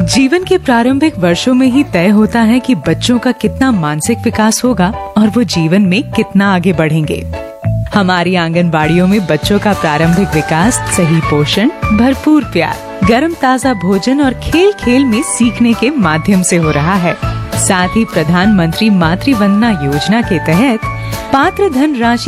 जीवन के प्रारंभिक वर्षों में ही तय होता है कि बच्चों का कितना मानसिक विकास होगा और वो जीवन में कितना आगे बढ़ेंगे। हमारी आंगनबाड़ियों में बच्चों का प्रारंभिक विकास सही पोषण, भरपूर प्यार, गर्म ताजा भोजन और खेल खेल में सीखने के माध्यम से हो रहा है। साथ ही प्रधानमंत्री मातृ वंदना योजना के तहत पात्र धन राशि